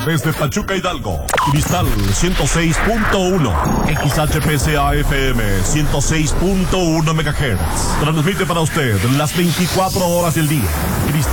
desde Pachuca, Hidalgo. Cristal 106.1. XHPCA FM 106.1 MHz. Transmite para usted las 24 horas del día. Cristal